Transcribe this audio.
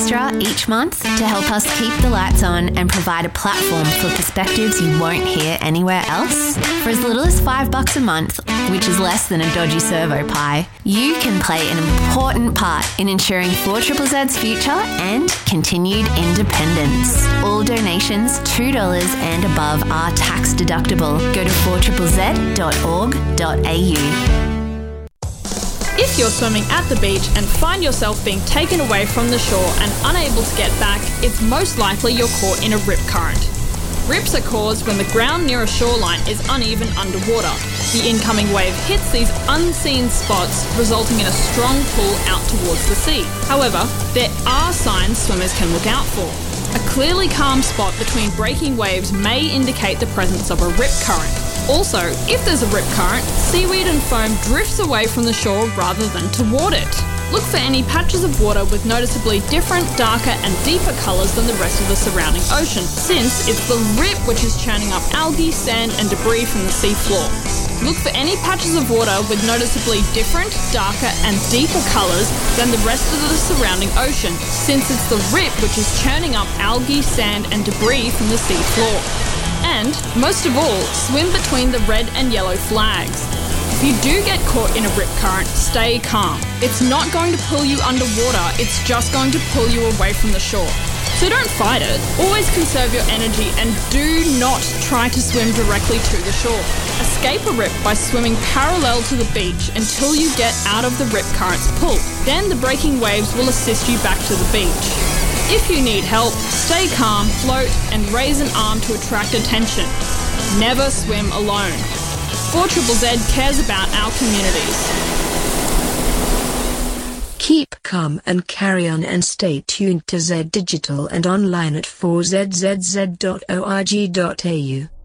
extra each month to help us keep the lights on and provide a platform for perspectives you won't hear anywhere else? For as little as $5 a month, which is less than a dodgy servo pie, you can play an important part in ensuring 4ZZZ's future and continued independence. All donations, $2 and above, are tax deductible. Go to 4ZZZ.org.au. If you're swimming at the beach and find yourself being taken away from the shore and unable to get back, it's most likely you're caught in a rip current. Rips are caused when the ground near a shoreline is uneven underwater. The incoming wave hits these unseen spots, resulting in a strong pull out towards the sea. However, there are signs swimmers can look out for. A clearly calm spot between breaking waves may indicate the presence of a rip current. Also, if there's a rip current, seaweed and foam drifts away from the shore rather than toward it. Look for any patches of water with noticeably different, darker and deeper colours than the rest of the surrounding ocean, since it's the rip which is churning up algae, sand and debris from the sea floor. Look for any patches of water with noticeably different, darker and deeper colours than the rest of the surrounding ocean, since it's the rip which is churning up algae, sand and debris from the sea floor. And, most of all, swim between the red and yellow flags. If you do get caught in a rip current, stay calm. It's not going to pull you underwater, it's just going to pull you away from the shore. So don't fight it. Always conserve your energy and do not try to swim directly to the shore. Escape a rip by swimming parallel to the beach until you get out of the rip current's pull. Then the breaking waves will assist you back to the beach. If you need help, stay calm, float, and raise an arm to attract attention. Never swim alone. 4ZZZ cares about our communities. Keep calm and carry on, and stay tuned to Z Digital and online at 4ZZZ.org.au.